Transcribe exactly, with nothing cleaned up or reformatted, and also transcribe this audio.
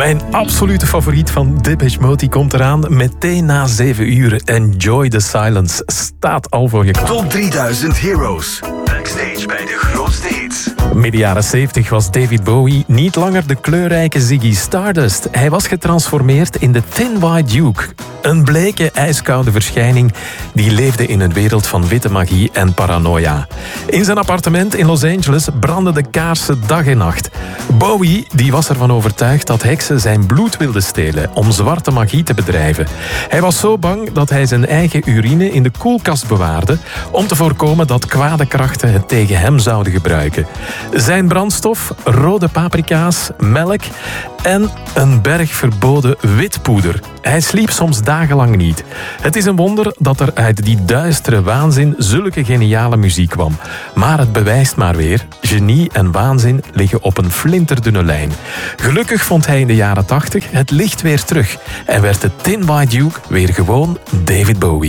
Mijn absolute favoriet van Depeche Mode die komt eraan. Meteen na zeven uur. Enjoy the Silence staat al voor je klaar. Top drieduizend Heroes. Backstage bij de grootste hits. Midden jaren zeventig was David Bowie niet langer de kleurrijke Ziggy Stardust. Hij was getransformeerd in de Thin White Duke. Een bleke, ijskoude verschijning die leefde in een wereld van witte magie en paranoia. In zijn appartement in Los Angeles brandden de kaarsen dag en nacht. Bowie die was ervan overtuigd dat heksen zijn bloed wilden stelen om zwarte magie te bedrijven. Hij was zo bang dat hij zijn eigen urine in de koelkast bewaarde om te voorkomen dat kwade krachten het tegen hem zouden gebruiken. Zijn brandstof, rode paprika's, melk en een berg verboden witpoeder. Hij sliep soms dagenlang niet. Het is een wonder dat er uit die duistere waanzin zulke geniale muziek kwam. Maar het bewijst maar weer, genie en waanzin liggen op een flinterdunne lijn. Gelukkig vond hij in de jaren tachtig het licht weer terug en werd de Thin White Duke weer gewoon David Bowie.